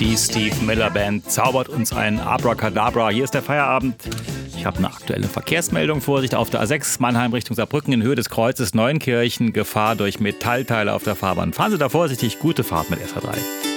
Die Steve Miller Band zaubert uns ein Abracadabra. Hier ist der Feierabend. Ich habe eine aktuelle Verkehrsmeldung. Vorsicht auf der A6 Mannheim Richtung Saarbrücken in Höhe des Kreuzes Neunkirchen. Gefahr durch Metallteile auf der Fahrbahn. Fahren Sie da vorsichtig. Gute Fahrt mit SA3.